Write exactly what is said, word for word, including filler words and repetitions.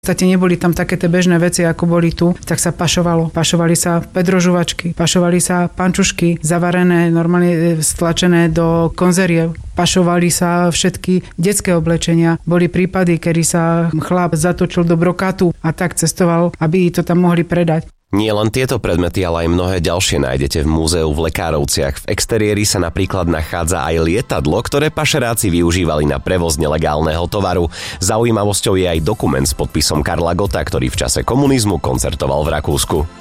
V podstate neboli tam také tie bežné veci, ako boli tu, tak sa pašovalo. Pašovali sa pedrožuvačky, pašovali sa pančušky, zavarené, normálne stlačené do konzeriev. Pašovali sa všetky detské oblečenia. Boli prípady, kedy sa chlap zatočil do brokátu a tak cestoval, aby to tam mohli predať. Nie len tieto predmety, ale aj mnohé ďalšie nájdete v múzeu v Lekárovciach. V exteriéri sa napríklad nachádza aj lietadlo, ktoré pašeráci využívali na prevoz nelegálneho tovaru. Zaujímavosťou je aj dokument s podpisom Karla Gotta, ktorý v čase komunizmu koncertoval v Rakúsku.